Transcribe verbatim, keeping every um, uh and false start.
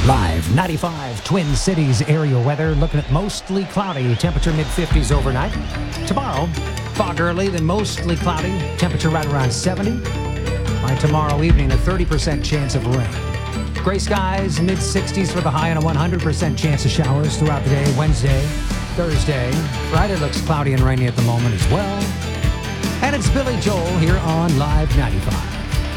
Live ninety-five Twin Cities area weather, looking at mostly cloudy, temperature mid fifties overnight. Tomorrow, fog early, then mostly cloudy, temperature right around seventy. By tomorrow evening, a thirty percent chance of rain. Gray skies, mid sixties for the high, and a one hundred percent chance of showers throughout the day. Wednesday, Thursday, Friday looks cloudy and rainy at the moment as well. And it's Billy Joel here on Live ninety-five.